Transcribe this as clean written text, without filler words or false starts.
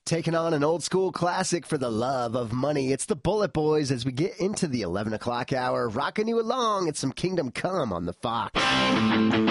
taking on an old school classic for the love of money. It's the Bullet Boys as we get into the 11 o'clock hour, rocking you along. It's some Kingdom Come on the Fox.